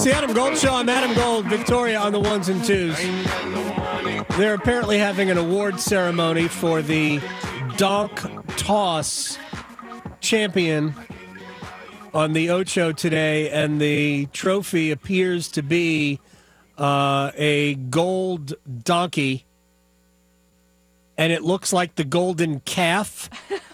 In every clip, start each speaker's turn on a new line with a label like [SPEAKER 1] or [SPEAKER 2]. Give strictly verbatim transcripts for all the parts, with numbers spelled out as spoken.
[SPEAKER 1] It's the Adam Gold Show. I'm Adam Gold. Victoria on the ones and twos. They're apparently having an award ceremony for the donk toss champion on the Ocho today, and the trophy appears to be uh, a gold donkey, and it looks like the golden calf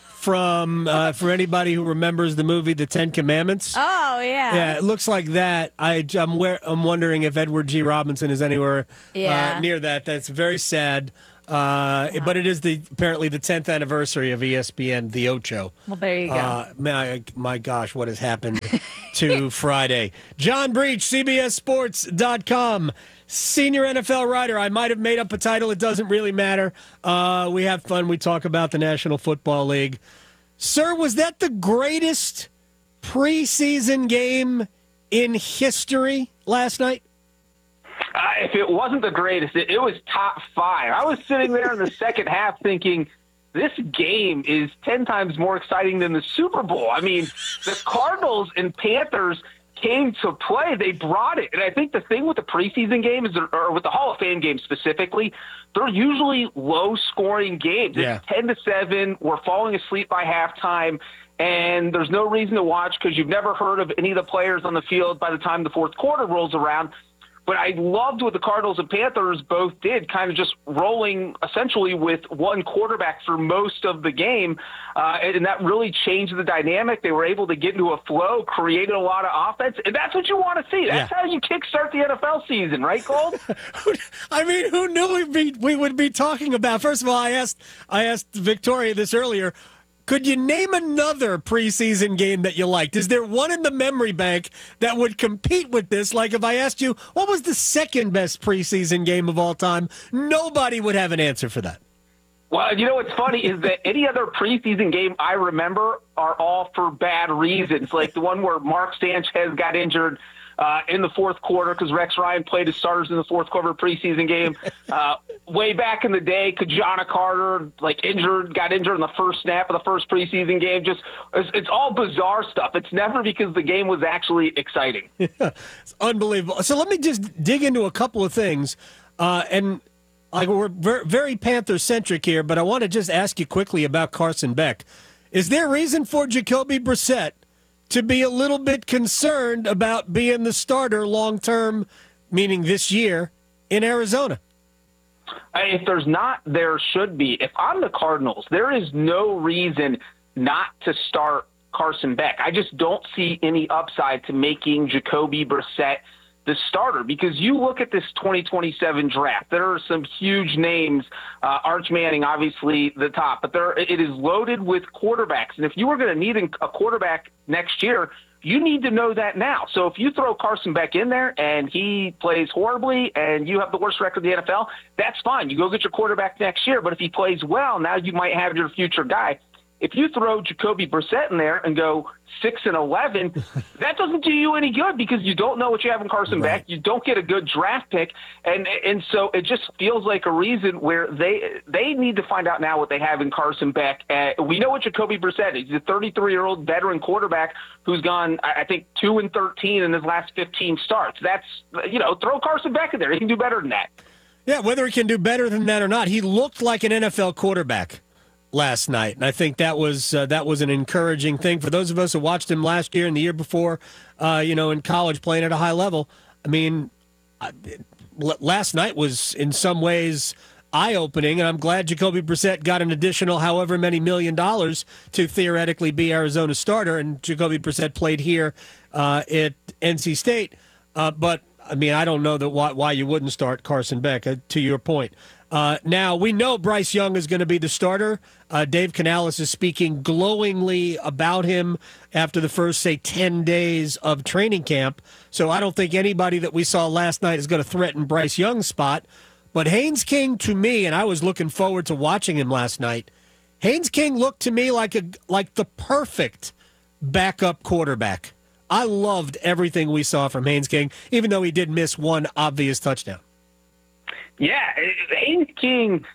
[SPEAKER 1] from, uh, for anybody who remembers the movie The Ten Commandments.
[SPEAKER 2] Oh, yeah.
[SPEAKER 1] Yeah, it looks like that. I, I'm, where, I'm wondering if Edward G. Robinson is anywhere
[SPEAKER 2] Yeah.
[SPEAKER 1] uh, near that. That's very sad. Uh, But it is the apparently the tenth anniversary of E S P N, The Ocho.
[SPEAKER 2] Well, there you go.
[SPEAKER 1] Uh, my, my gosh, what has happened to Friday? John Breach, C B S Sports dot com. Senior N F L writer. I might have made up a title. It doesn't really matter. Uh, we have fun. We talk about the National Football League. Sir, was that the greatest preseason game in history last night?
[SPEAKER 3] Uh, if it wasn't the greatest, it, it was top five. I was sitting there in the second half thinking, this game is ten times more exciting than the Super Bowl. I mean, the Cardinals and Panthers came to play. They brought it. And I think the thing with the preseason games, or with the Hall of Fame games specifically, they're usually low-scoring games.
[SPEAKER 1] Yeah.
[SPEAKER 3] It's ten to seven. We're falling asleep by halftime, and there's no reason to watch because you've never heard of any of the players on the field by the time the fourth quarter rolls around. But I loved what the Cardinals and Panthers both did, kind of just rolling essentially with one quarterback for most of the game, uh, and that really changed the dynamic. They were able to get into a flow, created a lot of offense, and that's what you want to see. That's
[SPEAKER 1] Yeah.
[SPEAKER 3] how you kickstart the N F L season, right, Gold?
[SPEAKER 1] I mean, who knew we'd be, we would be talking about? First of all, I asked I asked Victoria this earlier. Could you name another preseason game that you liked? Is there one in the memory bank that would compete with this? Like if I asked you, what was the second best preseason game of all time? Nobody would have an answer for that.
[SPEAKER 3] Well, you know what's funny is that any other preseason game I remember are all for bad reasons, like the one where Mark Sanchez got injured uh, in the fourth quarter because Rex Ryan played his starters in the fourth quarter preseason game. Uh, way back in the day, Kajana Carter, like injured, got injured in the first snap of the first preseason game. Just it's, it's all bizarre stuff. It's never because the game was actually exciting.
[SPEAKER 1] It's unbelievable. So let me just dig into a couple of things, uh, and like we're ver- very Panther-centric here, but I want to just ask you quickly about Carson Beck. Is there reason for Jacoby Brissett to be a little bit concerned about being the starter long-term, meaning this year, in Arizona?
[SPEAKER 3] If there's not, there should be. If I'm the Cardinals, there is no reason not to start Carson Beck. I just don't see any upside to making Jacoby Brissett the starter, because you look at this twenty twenty-seven draft, there are some huge names, uh, Arch Manning, obviously the top, but there it is loaded with quarterbacks. And if you were going to need a quarterback next year, you need to know that now. So if you throw Carson Beck in there and he plays horribly and you have the worst record in the N F L, that's fine. You go get your quarterback next year. But if he plays well, now you might have your future guy. If you throw Jacoby Brissett in there and go six and eleven, that doesn't do you any good because you don't know what you have in Carson
[SPEAKER 1] Right.
[SPEAKER 3] Beck. You don't get a good draft pick, and and so it just feels like a reason where they they need to find out now what they have in Carson Beck. Uh, we know what Jacoby Brissett is. He's a thirty-three-year-old veteran quarterback who's gone, I think, two and thirteen in his last fifteen starts. That's you know, throw Carson Beck in there. He can do better than that.
[SPEAKER 1] Yeah, whether he can do better than that or not, he looked like an N F L quarterback last night, and I think that was uh, that was an encouraging thing for those of us who watched him last year and the year before, uh, you know, in college playing at a high level. I mean, I, last night was in some ways eye-opening, and I'm glad Jacoby Brissett got an additional however many million dollars to theoretically be Arizona's starter, and Jacoby Brissett played here uh, at N C State. Uh, but, I mean, I don't know that why, why you wouldn't start Carson Beck, uh, to your point. Uh, now, we know Bryce Young is going to be the starter. Uh, Dave Canales is speaking glowingly about him after the first, say, ten days of training camp. So I don't think anybody that we saw last night is going to threaten Bryce Young's spot. But Haynes King, to me, and I was looking forward to watching him last night, Haynes King looked to me like a like the perfect backup quarterback. I loved everything we saw from Haynes King, even though he did miss one obvious touchdown.
[SPEAKER 3] Yeah, Haynes King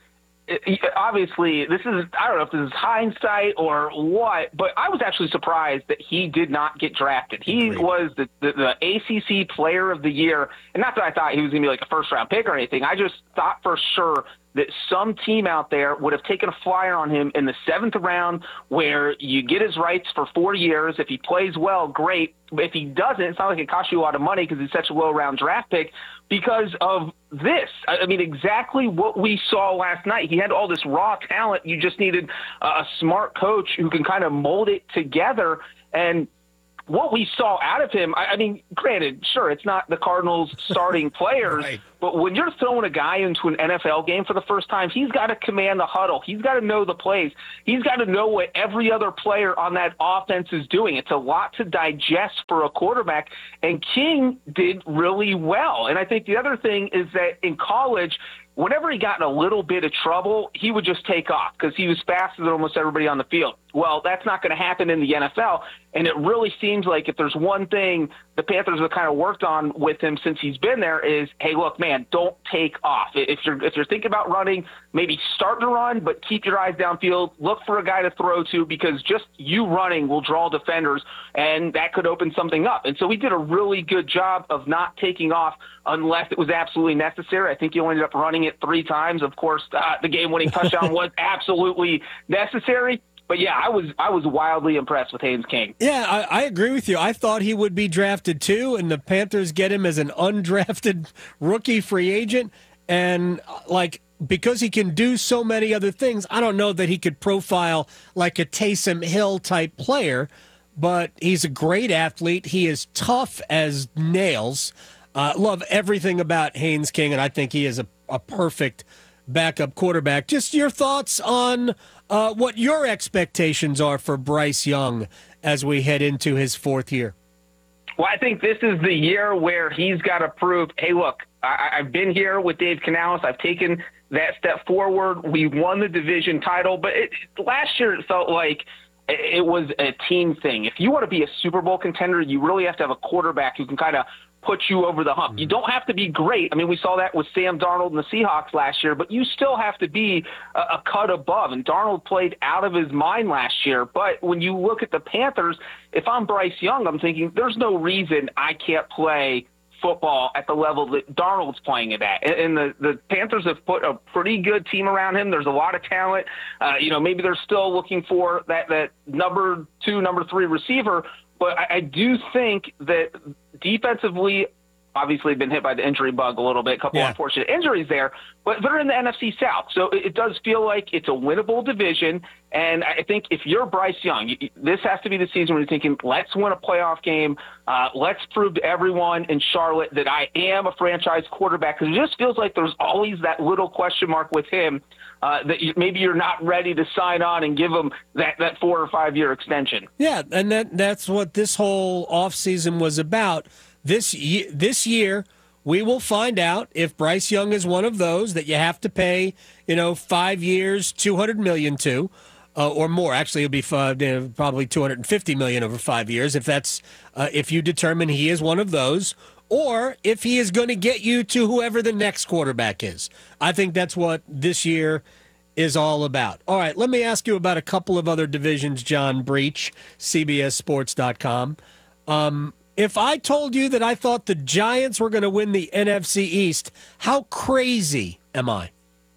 [SPEAKER 3] obviously, this is, I don't know if this is hindsight or what, but I was actually surprised that he did not get drafted. He
[SPEAKER 1] Agreed.
[SPEAKER 3] was the, the, the A C C Player of the Year, and not that I thought he was going to be like a first-round pick or anything. I just thought for sure that some team out there would have taken a flyer on him in the seventh round where you get his rights for four years. If he plays well, great. But if he doesn't, it's not like it costs you a lot of money because he's such a low-round draft pick because of this. I mean, exactly what we saw last night. He had all this raw talent. You just needed a smart coach who can kind of mold it together. And what we saw out of him, I mean, granted, sure, it's not the Cardinals' starting players,
[SPEAKER 1] Right.
[SPEAKER 3] but when you're throwing a guy into an N F L game for the first time, he's got to command the huddle. He's got to know the plays. He's got to know what every other player on that offense is doing. It's a lot to digest for a quarterback, and King did really well. And I think the other thing is that in college, whenever he got in a little bit of trouble, he would just take off because he was faster than almost everybody on the field. Well, that's not going to happen in the N F L, and it really seems like if there's one thing the Panthers have kind of worked on with him since he's been there is, hey, look, man, don't take off. If you're if you're thinking about running, maybe start to run, but keep your eyes downfield. Look for a guy to throw to because just you running will draw defenders, and that could open something up. And so he did a really good job of not taking off unless it was absolutely necessary. I think he only ended up running it three times. Of course, uh, the game-winning touchdown was absolutely necessary. But, yeah, I was I was wildly impressed with Haynes King.
[SPEAKER 1] Yeah, I, I agree with you. I thought he would be drafted too, and the Panthers get him as an undrafted rookie free agent. And, like, because he can do so many other things, I don't know that he could profile like a Taysom Hill type player, but he's a great athlete. He is tough as nails. Uh, love everything about Haynes King, and I think he is a, a perfect backup quarterback. Just your thoughts on uh, what your expectations are for Bryce Young as we head into his fourth year.
[SPEAKER 3] Well, I think this is the year where he's got to prove, hey, look, I, I've been here with Dave Canales. I've taken that step forward. We won the division title, but it, last year it felt like it was a team thing. If you want to be a Super Bowl contender, you really have to have a quarterback who can kind of put you over the hump. You don't have to be great. I mean, we saw that with Sam Darnold and the Seahawks last year, but you still have to be a, a cut above. And Darnold played out of his mind last year. But when you look at the Panthers, if I'm Bryce Young, I'm thinking there's no reason I can't play football at the level that Darnold's playing it at. And the, the Panthers have put a pretty good team around him. There's a lot of talent. Uh, you know, maybe they're still looking for that, that number two, number three receiver. But I, I do think that defensively, obviously been hit by the injury bug a little bit, a couple
[SPEAKER 1] Yeah.
[SPEAKER 3] unfortunate injuries there, but they're in the N F C South. So it, it does feel like it's a winnable division. And I think if you're Bryce Young, you, this has to be the season where you're thinking, let's win a playoff game. Uh, let's prove to everyone in Charlotte that I am a franchise quarterback. Because it just feels like there's always that little question mark with him uh, that you, maybe you're not ready to sign on and give him that, that four or five year extension.
[SPEAKER 1] Yeah, and that that's what this whole offseason was about. This ye- this year, we will find out if Bryce Young is one of those that you have to pay, you know, five years, two hundred million dollars to, uh, or more. Actually, it'll be five, you know, probably two hundred fifty million dollars over five years if that's uh, if you determine he is one of those, or if he is going to get you to whoever the next quarterback is. I think that's what this year is all about. All right, let me ask you about a couple of other divisions, John Breach, C B S Sports dot com. Um, if I told you that I thought the Giants were going to win the N F C East, how crazy am I?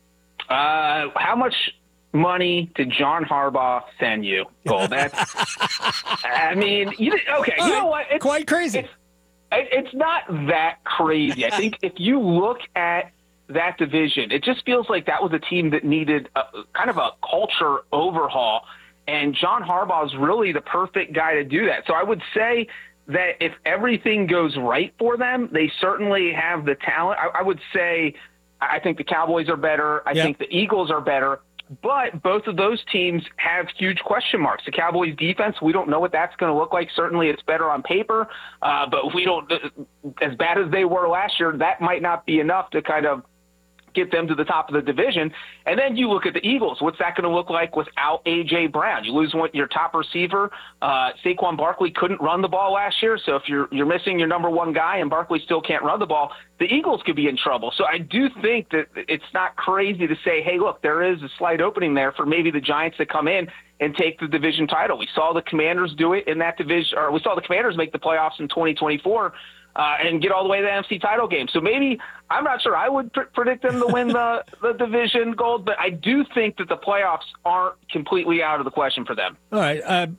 [SPEAKER 3] Uh, how much money did John Harbaugh send you, Cole? That's, I mean, you, okay, you know what? It's,
[SPEAKER 1] Quite crazy.
[SPEAKER 3] It's, it's not that crazy. I think if you look at that division, it just feels like that was a team that needed a, kind of a culture overhaul, and John Harbaugh is really the perfect guy to do that. So I would say that if everything goes right for them, they certainly have the talent. I, I would say I think the Cowboys are better. I
[SPEAKER 1] Yep.
[SPEAKER 3] think the Eagles are better. But both of those teams have huge question marks. The Cowboys' defense, we don't know what that's going to look like. Certainly it's better on paper, uh, but we don't – as bad as they were last year, that might not be enough to kind of get them to the top of the division. And then you look at the Eagles. What's that going to look like without A J. Brown? You lose one, your top receiver. Uh, Saquon Barkley couldn't run the ball last year, so if you're you're missing your number one guy and Barkley still can't run the ball, the Eagles could be in trouble. So I do think that it's not crazy to say, hey, look, there is a slight opening there for maybe the Giants to come in and take the division title. We saw the Commanders do it in that division, or we saw the Commanders make the playoffs in twenty twenty-four uh, and get all the way to the N F C title game. So maybe, I'm not sure I would pr- predict them to win the, the division gold, but I do think that the playoffs aren't completely out of the question for them.
[SPEAKER 1] All right. Uh,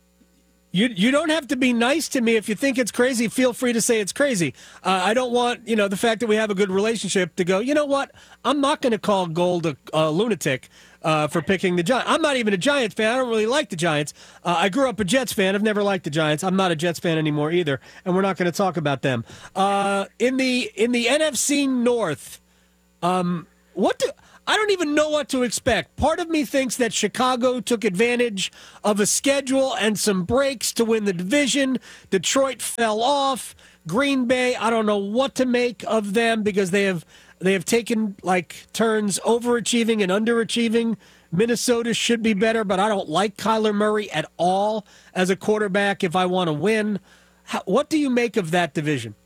[SPEAKER 1] you you don't have to be nice to me. If you think it's crazy, feel free to say it's crazy. Uh, I don't want, you know, the fact that we have a good relationship to go, you know what, I'm not going to call Gold a, a lunatic uh, for picking the Giants. I'm not even a Giants fan. I don't really like the Giants. Uh, I grew up a Jets fan. I've never liked the Giants. I'm not a Jets fan anymore either, and we're not going to talk about them. Uh, in the in the N F C North, um, what do... I don't even know what to expect. Part of me thinks that Chicago took advantage of a schedule and some breaks to win the division. Detroit fell off. Green Bay, I don't know what to make of them because they have they have taken like turns overachieving and underachieving. Minnesota should be better, but I don't like Kyler Murray at all as a quarterback if I want to win. How, what do you make of that division?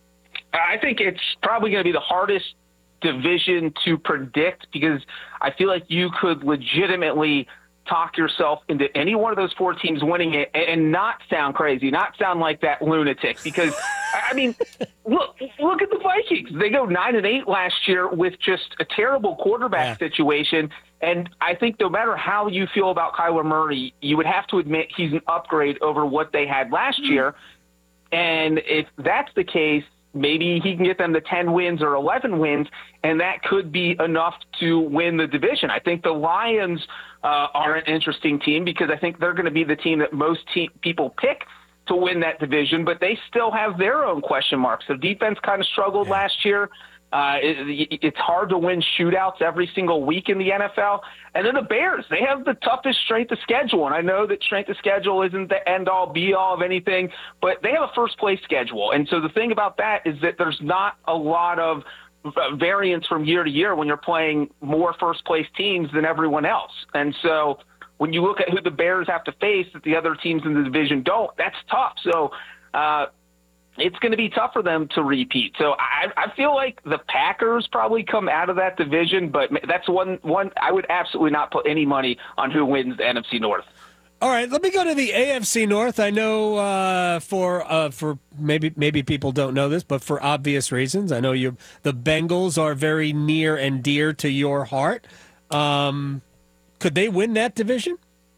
[SPEAKER 3] I think it's probably going to be the hardest division to predict because I feel like you could legitimately talk yourself into any one of those four teams winning it and not sound crazy, not sound like that lunatic. Because I mean, look, look at the Vikings. They go nine and eight last year with just a terrible quarterback yeah. situation. And I think no matter how you feel about Kyler Murray, you would have to admit he's an upgrade over what they had last mm-hmm. year. And if that's the case, maybe he can get them to ten wins or eleven wins, and that could be enough to win the division. I think the Lions uh, are an interesting team because I think they're going to be the team that most te- people pick to win that division, but they still have their own question marks. The defense kind of struggled yeah. last year. Uh, it, it's hard to win shootouts every single week in the N F L. And then the Bears, they have the toughest strength of schedule. And I know that strength of schedule isn't the end-all, be-all of anything, but they have a first-place schedule. And so the thing about that is that there's not a lot of variance from year to year when you're playing more first-place teams than everyone else. And so when you look at who the Bears have to face that the other teams in the division don't, that's tough. So, uh, it's going to be tough for them to repeat. So I, I feel like the Packers probably come out of that division, but that's one, one I would absolutely not put any money on who wins the N F C North.
[SPEAKER 1] All right, let me go to the A F C North. I know uh, for uh, for maybe maybe people don't know this, but for obvious reasons, I know you the Bengals are very near and dear to your heart. Um, could they win that division?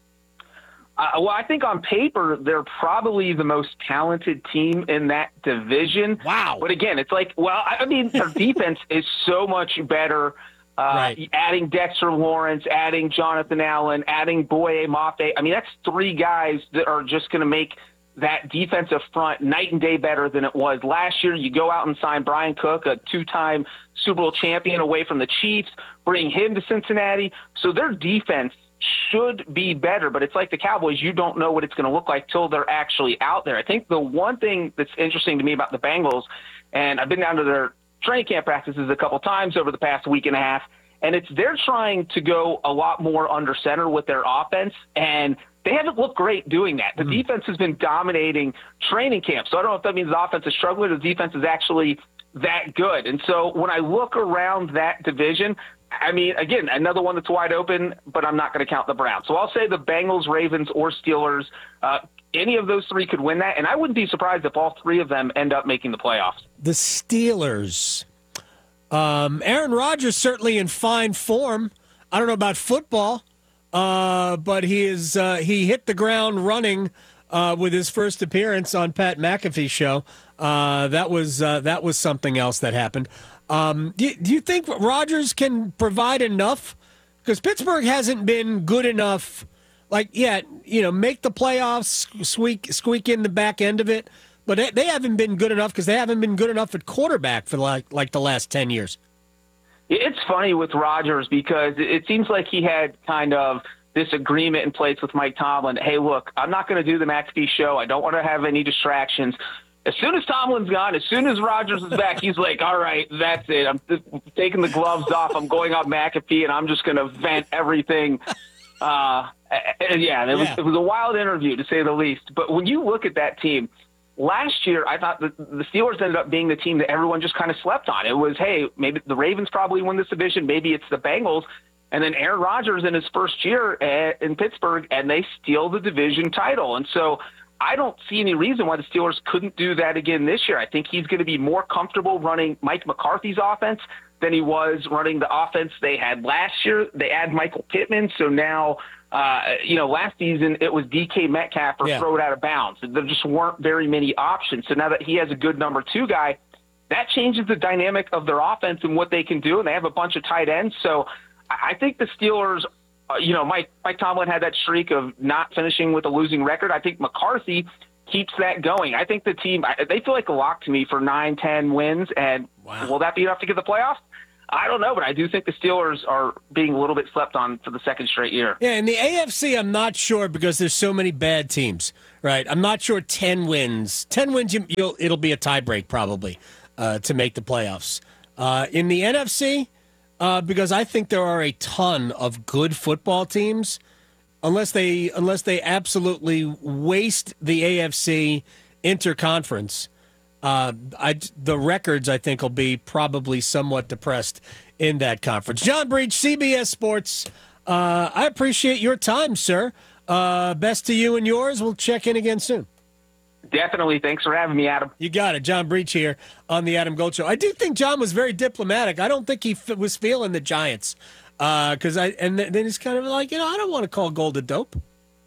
[SPEAKER 3] Uh, well, I think on paper, they're probably the most talented team in that division.
[SPEAKER 1] Wow.
[SPEAKER 3] But again, it's like, well, I mean, their defense is so much better. Uh, right. Adding Dexter Lawrence, adding Jonathan Allen, adding Boye Mafe. I mean, that's three guys that are just going to make that defensive front night and day better than it was last year. You go out and sign Brian Cook, a two-time Super Bowl champion, away from the Chiefs, bring him to Cincinnati. So their defense should be better, but it's like the Cowboys. You don't know what it's going to look like till they're actually out there. I think the one thing that's interesting to me about the Bengals, and I've been down to their training camp practices a couple times over the past week and a half, and it's they're trying to go a lot more under center with their offense, and they haven't looked great doing that. The mm. defense has been dominating training camp, so I don't know if that means the offense is struggling or the defense is actually that good. And so when I look around that division, I mean, again, another one that's wide open, but I'm not going to count the Browns. So I'll say the Bengals, Ravens, or Steelers. Uh, any of those three could win that, and I wouldn't be surprised if all three of them end up making the playoffs.
[SPEAKER 1] The Steelers. Um, Aaron Rodgers certainly in fine form. I don't know about football, uh, but he is uh, he hit the ground running uh, with his first appearance on Pat McAfee's show. Uh, that was uh, that was something else that happened. Um, do, do you think Rodgers can provide enough? Because Pittsburgh hasn't been good enough. Like, yeah, you know, make the playoffs, squeak, squeak in the back end of it. But they, they haven't been good enough because they haven't been good enough at quarterback for like like the last ten years.
[SPEAKER 3] It's funny with Rodgers because it seems like he had kind of this agreement in place with Mike Tomlin. Hey, look, I'm not going to do the McAfee show. I don't want to have any distractions. As soon as Tomlin's gone, as soon as Rodgers is back, he's like, all right, that's it. I'm th- taking the gloves off. I'm going up McAfee, and I'm just going to vent everything. Uh, and yeah, it was,
[SPEAKER 1] yeah.
[SPEAKER 3] it was a wild interview, to say the least. But when you look at that team, last year, I thought that the Steelers ended up being the team that everyone just kind of slept on. It was, hey, maybe the Ravens probably win this division. Maybe it's the Bengals. And then Aaron Rodgers in his first year at, in Pittsburgh, and they steal the division title. And so I don't see any reason why the Steelers couldn't do that again this year. I think he's going to be more comfortable running Mike McCarthy's offense than he was running the offense they had last year. They add Michael Pittman, so now, uh, you know, last season it was D K Metcalf or
[SPEAKER 1] yeah.
[SPEAKER 3] throw it out of bounds. There just weren't very many options. So now that he has a good number two guy, that changes the dynamic of their offense and what they can do, and they have a bunch of tight ends. So I think the Steelers, uh, you know, Mike, Mike Tomlin had that streak of not finishing with a losing record. I think McCarthy keeps that going. I think the team, they feel like a lock to me for nine, ten wins, and
[SPEAKER 1] wow.
[SPEAKER 3] will that be enough to get the playoffs? I don't know, but I do think the Steelers are being a little bit slept on for the second straight year.
[SPEAKER 1] Yeah, in the A F C, I'm not sure because there's so many bad teams, right? I'm not sure ten wins. ten wins, you, you'll, it'll be a tiebreak probably uh, to make the playoffs. Uh, in the N F C, Uh, because I think there are a ton of good football teams, unless they unless they absolutely waste the A F C interconference. Uh, I, the records, I think, will be probably somewhat depressed in that conference. John Breach, C B S Sports. Uh, I appreciate your time, sir. Uh, best to you and yours. We'll check in again soon.
[SPEAKER 3] Definitely. Thanks for having me, Adam.
[SPEAKER 1] You got it. John Breach here on the Adam Gold Show. I do think John was very diplomatic. I don't think he f- was feeling the Giants. Because uh, I and th- then he's kind of like, you know, I don't want to call Gold a dope.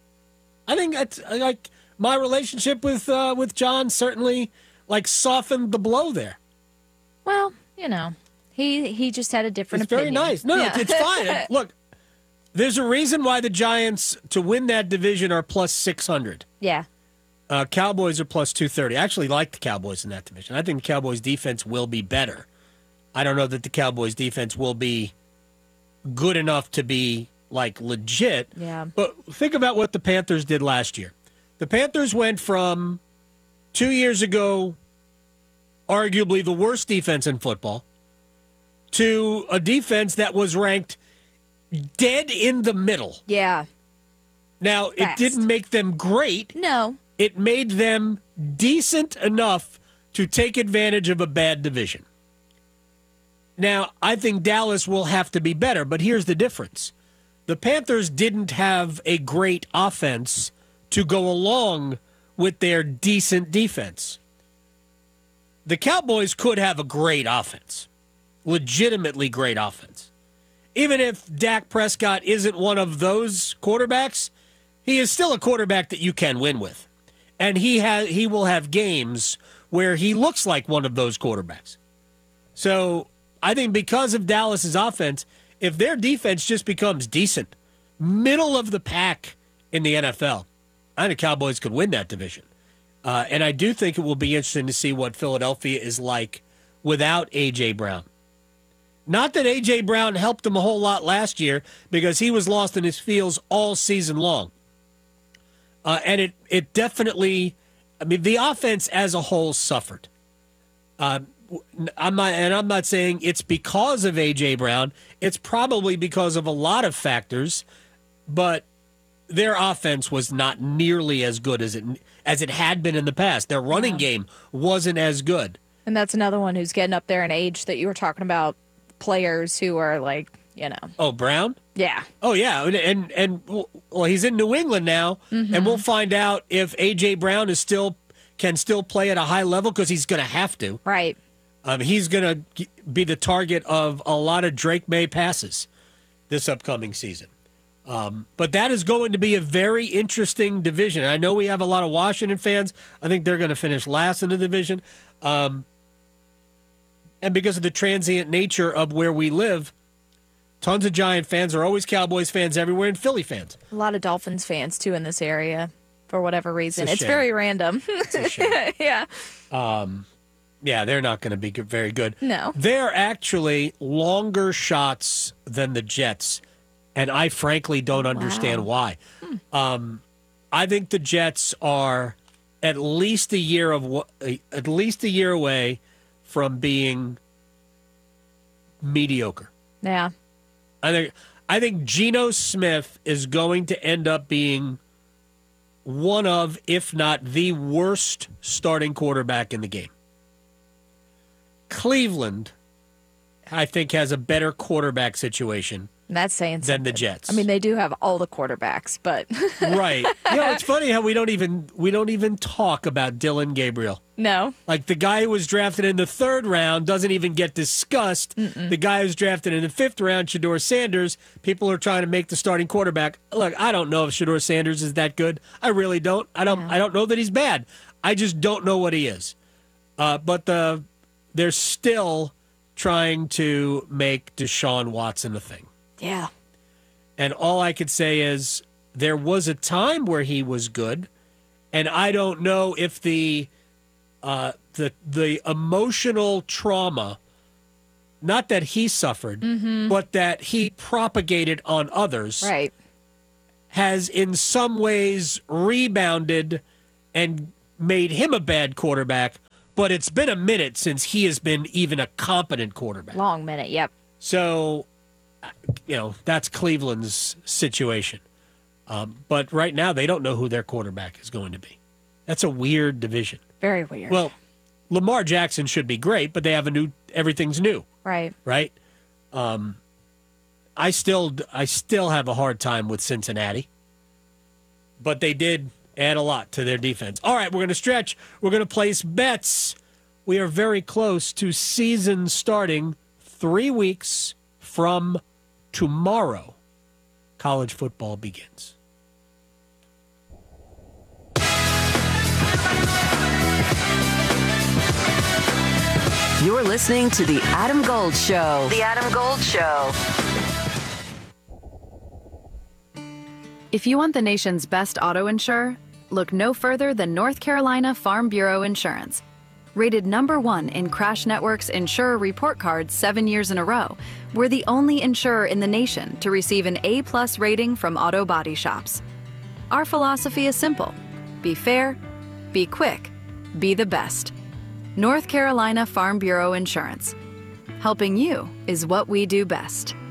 [SPEAKER 1] I think that's like my relationship with uh, with John certainly like softened the blow there.
[SPEAKER 2] Well, you know, he he just had a different
[SPEAKER 1] It's
[SPEAKER 2] opinion.
[SPEAKER 1] very nice. No,
[SPEAKER 2] Yeah.
[SPEAKER 1] it's, it's fine. Look, there's a reason why the Giants to win that division are plus six hundred.
[SPEAKER 2] Yeah.
[SPEAKER 1] Uh, Cowboys are plus two thirty. I actually like the Cowboys in that division. I think the Cowboys' defense will be better. I don't know that the Cowboys' defense will be good enough to be, like, legit.
[SPEAKER 2] Yeah.
[SPEAKER 1] But think about what the Panthers did last year. The Panthers went from two years ago, arguably the worst defense in football, to a defense that was ranked dead in the middle.
[SPEAKER 2] Yeah.
[SPEAKER 1] Now, it
[SPEAKER 2] Fast.
[SPEAKER 1] didn't make them great.
[SPEAKER 2] No.
[SPEAKER 1] It made them decent enough to take advantage of a bad division. Now, I think Dallas will have to be better, but here's the difference. The Panthers didn't have a great offense to go along with their decent defense. The Cowboys could have a great offense, legitimately great offense. Even if Dak Prescott isn't one of those quarterbacks, he is still a quarterback that you can win with. And he has he will have games where he looks like one of those quarterbacks. So I think because of Dallas's offense, if their defense just becomes decent, middle of the pack in the N F L, I think the Cowboys could win that division. Uh, and I do think it will be interesting to see what Philadelphia is like without A J. Brown. Not that A J. Brown helped them a whole lot last year because he was lost in his feels all season long. Uh, and it, it definitely, I mean, the offense as a whole suffered. Uh, I'm not, and I'm not saying it's because of A J. Brown. It's probably because of a lot of factors, but their offense was not nearly as good as it as it had been in the past. Their running
[SPEAKER 2] Yeah.
[SPEAKER 1] game wasn't as good.
[SPEAKER 2] And that's another one who's getting up there in age that you were talking about, players who are like, you know.
[SPEAKER 1] Oh, Brown?
[SPEAKER 2] Yeah.
[SPEAKER 1] Oh, yeah. And, and, and well, he's in New England now,
[SPEAKER 2] Mm-hmm.
[SPEAKER 1] and we'll find out if A J. Brown is still can still play at a high level because he's going to have to.
[SPEAKER 2] Right.
[SPEAKER 1] Um, he's going to be the target of a lot of Drake May passes this upcoming season. Um, but that is going to be a very interesting division. I know we have a lot of Washington fans. I think they're going to finish last in the division. Um, and because of the transient nature of where we live, tons of Giant fans are always Cowboys fans everywhere and Philly fans.
[SPEAKER 2] A lot of Dolphins fans, too, in this area for whatever reason.
[SPEAKER 1] It's a
[SPEAKER 2] It's,
[SPEAKER 1] shame.
[SPEAKER 2] very random.
[SPEAKER 1] It's a shame.
[SPEAKER 2] Yeah.
[SPEAKER 1] Yeah, they're not going to be good, very good.
[SPEAKER 2] No.
[SPEAKER 1] They're actually longer shots than the Jets, and I frankly don't understand why. Um, I think the Jets are at least a year of wa- at least a year away from being mediocre.
[SPEAKER 2] Yeah.
[SPEAKER 1] I think I think Geno Smith is going to end up being one of, if not the worst starting quarterback in the game. Cleveland, I think, has a better quarterback situation
[SPEAKER 2] And that's saying
[SPEAKER 1] than
[SPEAKER 2] something.
[SPEAKER 1] the Jets.
[SPEAKER 2] I mean, they do have all the quarterbacks, but
[SPEAKER 1] right. You know, it's funny how we don't even we don't even talk about Dylan Gabriel.
[SPEAKER 2] no.
[SPEAKER 1] Like the guy who was drafted in the third round doesn't even get discussed.
[SPEAKER 2] Mm-mm.
[SPEAKER 1] The guy who's drafted in the fifth round, Shedeur Sanders, people are trying to make the starting quarterback. Look, I don't know if Shedeur Sanders is that good. I really don't. I don't.
[SPEAKER 2] Yeah.
[SPEAKER 1] I don't know that he's bad. I just don't know what he is. Uh, but the they're still trying to make Deshaun Watson a thing.
[SPEAKER 2] Yeah.
[SPEAKER 1] And all I could say is there was a time where he was good, and I don't know if the uh, the the emotional trauma, not that he suffered,
[SPEAKER 2] Mm-hmm.
[SPEAKER 1] but that he propagated on others,
[SPEAKER 2] Right.
[SPEAKER 1] has in some ways rebounded and made him a bad quarterback. But it's been a minute since he has been even a competent quarterback.
[SPEAKER 2] Long minute. Yep.
[SPEAKER 1] So, you know, that's Cleveland's situation. Um, but right now, they don't know who their quarterback is going to be. That's a weird division.
[SPEAKER 2] Very weird.
[SPEAKER 1] Well, Lamar Jackson should be great, but they have a new, everything's new,
[SPEAKER 2] right.
[SPEAKER 1] right? Um, I still, I still have a hard time with Cincinnati, but they did add a lot to their defense. All right, we're going to stretch. We're going to place bets. We are very close to season starting three weeks from tomorrow. College football begins.
[SPEAKER 4] You're listening to The Adam Gold Show. The Adam Gold Show.
[SPEAKER 5] If you want the nation's best auto insurer, look no further than North Carolina Farm Bureau Insurance. Rated number one in Crash Network's Insurer Report Card seven years in a row, we're the only insurer in the nation to receive an A-plus rating from auto body shops. Our philosophy is simple. Be fair, be quick, be the best. North Carolina Farm Bureau Insurance. Helping you is what we do best.